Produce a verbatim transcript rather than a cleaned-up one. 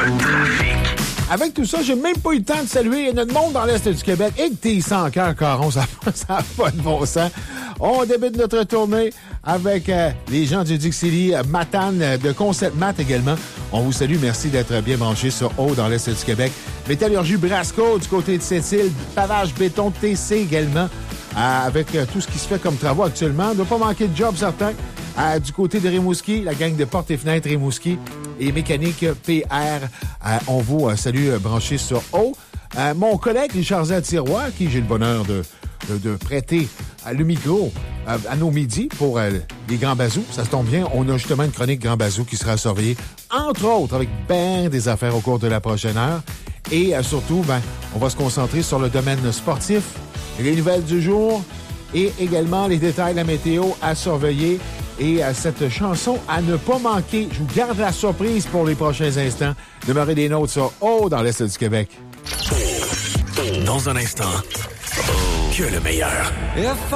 Le trafic. Avec tout ça, j'ai même pas eu le temps de saluer notre monde dans l'Est du Québec. Et que t'es sans cœur, Caron, ça n'a pas de bon sens. On débute notre tournée avec euh, les gens du Dixie euh, Matane euh, de Concept Mat également. On vous salue, merci d'être bien branchés sur Haut dans l'Est du Québec. Métallurgie Brasco du côté de Sept-Îles, Pavage Béton T C également. Euh, avec euh, tout ce qui se fait comme travaux actuellement. On ne doit pas manquer de job, certains. Euh, du côté de Rimouski, la gang de Portes et Fenêtres Rimouski et Mécanique P R. Euh, on vous euh, salue euh, branchés sur Haut. Euh, mon collègue Richard Zé Tiroir, qui j'ai le bonheur de, de, de prêter euh, le micro euh, à nos midis pour euh, les Grands Bazous. Ça se tombe bien, on a justement une chronique Grands Bazous qui sera surveillée, entre autres, avec ben des affaires au cours de la prochaine heure. Et euh, surtout, ben, on va se concentrer sur le domaine sportif, les nouvelles du jour et également les détails de la météo à surveiller. Et à cette chanson à ne pas manquer. Je vous garde la surprise pour les prochains instants. Demeurez des notes sur Haut dans l'Est du Québec. Dans un instant, que le meilleur.